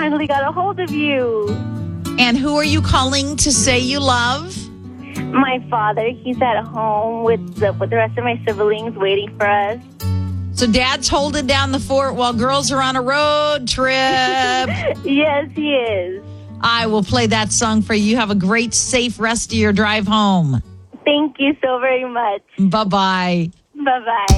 finally got a hold of you. And who are you calling to say you love? My father, he's at home with the rest of my siblings waiting for us. So Dad's holding down the fort while girls are on a road trip. Yes, he is. I will play that song for you. You have a great, safe rest of your drive home. Thank you so very much. Bye-bye. Bye-bye.